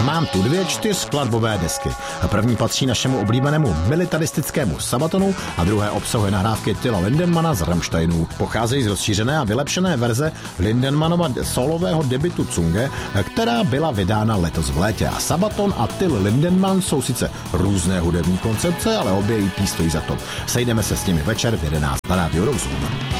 Mám tu 2 4skladbové desky. První patří našemu oblíbenému militaristickému Sabatonu a druhé obsahuje nahrávky Tilla Lindemana z Rammsteinu. Pocházejí z rozšířené a vylepšené verze Lindemanova solového debutu Zunge, která byla vydána letos v létě. A Sabaton a Till Lindemann jsou sice různé hudební koncepce, ale obě EP stojí za to. Sejdeme se s nimi večer v 11 na Rádiu Rozum.